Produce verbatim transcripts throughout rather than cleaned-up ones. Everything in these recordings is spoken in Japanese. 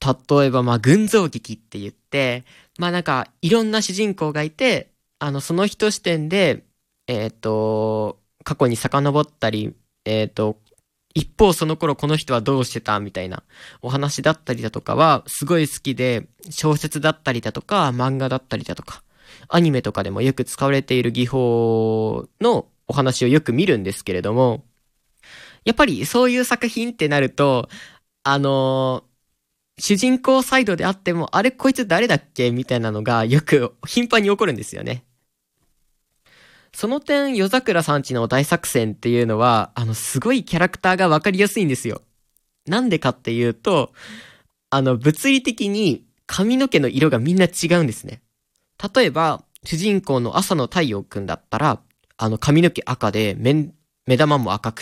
例えばまあ群像劇って言って、まあなんかいろんな主人公がいて、あのその人視点で、えっと、過去に遡ったり、えっと、一方その頃この人はどうしてたみたいなお話だったりだとかはすごい好きで、小説だったりだとか漫画だったりだとか、アニメとかでもよく使われている技法のお話をよく見るんですけれども、やっぱりそういう作品ってなると、あのー主人公サイドであっても、あれこいつ誰だっけみたいなのがよく頻繁に起こるんですよね。その点、夜桜さんちの大作戦っていうのは、あの、すごいキャラクターがわかりやすいんですよ。なんでかっていうと、あの、物理的に髪の毛の色がみんな違うんですね。例えば、主人公の朝の太陽くんだったら、あの、髪の毛赤で、目、目玉も赤くって、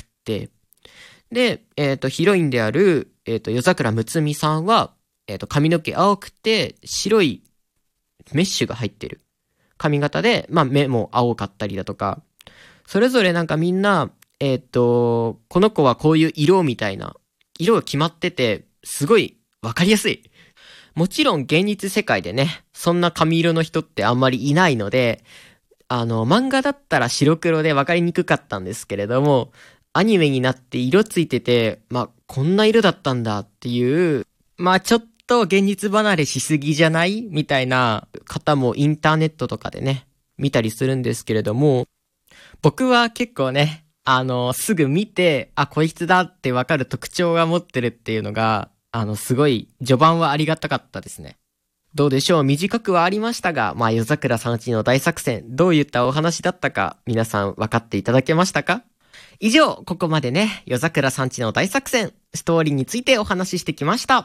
で、えっと、ヒロインである、えっと、夜桜むつみさんは、えっと、髪の毛青くて、白いメッシュが入ってる髪型で、まあ、目も青かったりだとか、それぞれなんかみんな、えっと、この子はこういう色みたいな、色が決まってて、すごいわかりやすい。もちろん現実世界でね、そんな髪色の人ってあんまりいないので、あの、漫画だったら白黒でわかりにくかったんですけれども、アニメになって色ついてて、まあ、こんな色だったんだっていう、まあ、ちょっと現実離れしすぎじゃないみたいな方もインターネットとかでね、見たりするんですけれども、僕は結構ね、あの、すぐ見て、あ、こいつだってわかる特徴が持ってるっていうのが、あの、すごい、序盤はありがたかったですね。どうでしょう、短くはありましたが、まあ、夜桜さんちの大作戦、どういったお話だったか、皆さん分かっていただけましたか？以上、ここまでね、夜桜さんちの大作戦、ストーリーについてお話ししてきました。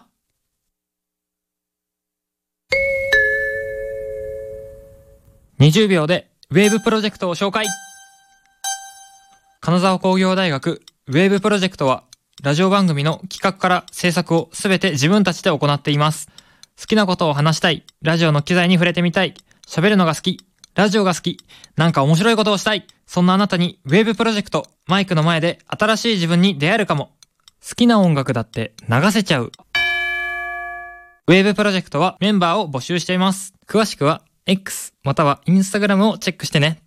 にじゅうびょうでウェーブプロジェクトを紹介。金沢工業大学ウェーブプロジェクトは、ラジオ番組の企画から制作をすべて自分たちで行っています。好きなことを話したい、ラジオの機材に触れてみたい、喋るのが好き、ラジオが好き、なんか面白いことをしたい、そんなあなたにウェーブプロジェクト、マイクの前で新しい自分に出会えるかも。好きな音楽だって流せちゃう。ウェーブプロジェクトはメンバーを募集しています。詳しくは X または Instagram をチェックしてね。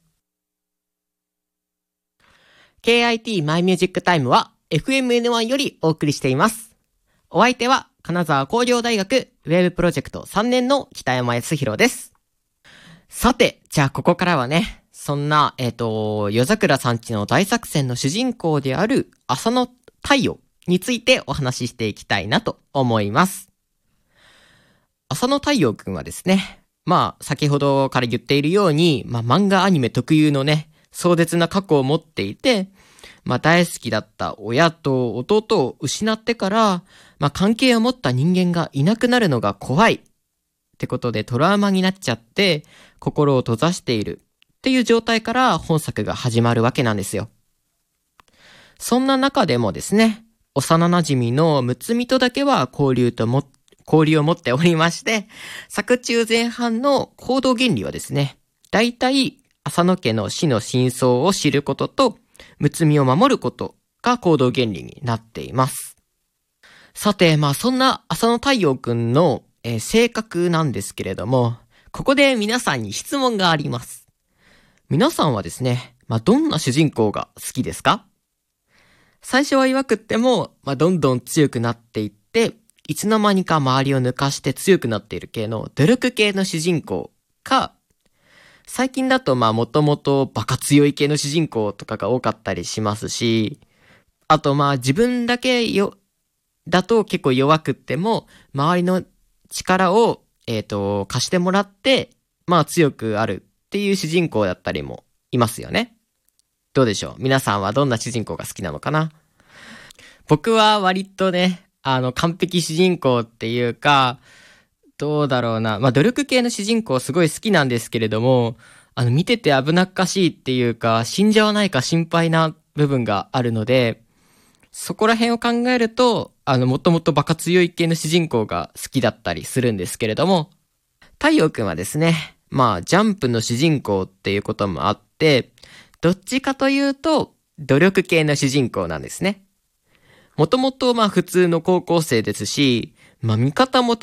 ケーアイティー マイミュージックタイムは エフエムエヌワン よりお送りしています。お相手は金沢工業大学ウェーブプロジェクトさんねんの北山康弘です。さて、じゃあここからはね、そんな、えっと、夜桜さんちの大作戦の主人公である朝の太陽についてお話ししていきたいなと思います。朝の太陽くんはですね、まあ先ほどから言っているように、まあ漫画アニメ特有のね、壮絶な過去を持っていて、まあ大好きだった親と弟を失ってから、まあ関係を持った人間がいなくなるのが怖いってことでトラウマになっちゃって心を閉ざしているっていう状態から本作が始まるわけなんですよ。そんな中でもですね、幼馴染のむつみとだけは交流とも、交流を持っておりまして、作中前半の行動原理はですね、だいたい浅野家の死の真相を知ることと、むつみを守ることが行動原理になっています。さて、まあそんな浅野太陽くんの、えー、性格なんですけれども、ここで皆さんに質問があります。皆さんはですね、まあどんな主人公が好きですか？最初は弱くっても、まあどんどん強くなっていって、いつの間にか周りを抜かして強くなっている系の努力系の主人公か、最近だとまあもともとバカ強い系の主人公とかが多かったりしますし、あとまあ自分だけよ、だと結構弱くっても、周りの力を、えっと、貸してもらって、まあ強くあるっていう主人公だったりもいますよね。どうでしょう？皆さんはどんな主人公が好きなのかな？僕は割とね、あの、完璧主人公っていうか、どうだろうな。まあ、努力系の主人公すごい好きなんですけれども、あの、見てて危なっかしいっていうか、死んじゃわないか心配な部分があるので、そこら辺を考えると、あの、もともとバカ強い系の主人公が好きだったりするんですけれども、太陽くんはですね、まあ、ジャンプの主人公っていうこともあって、どっちかというと、努力系の主人公なんですね。もともとまあ普通の高校生ですし、まあ見方も